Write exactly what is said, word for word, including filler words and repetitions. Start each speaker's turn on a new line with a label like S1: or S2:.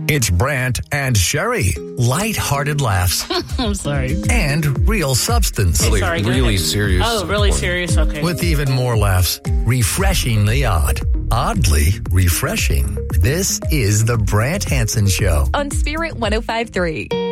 S1: It's Brant and Sherry. Light-hearted laughs.
S2: I'm sorry.
S1: And real substance.
S2: Hey, sorry, go
S3: really
S2: ahead.
S3: serious.
S2: Oh, really serious? Okay.
S1: With even more laughs. Refreshingly odd. Oddly refreshing. This is the Brant Hansen Show.
S4: On Spirit one oh five point three.